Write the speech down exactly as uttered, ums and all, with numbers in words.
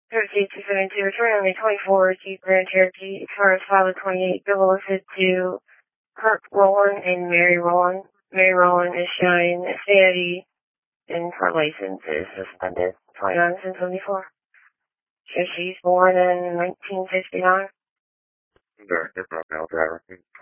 thirty-two seventy-two, return on May twenty-fourth, Jeep Grand Cherokee, Express five twenty-eight, bill listed to Kirk Rowland and Mary Rowland. Mary Rowland is showing steady, and her license is suspended. twenty-nine seventy-four. So she's born in nineteen fifty-nine. Director, Brockville driver.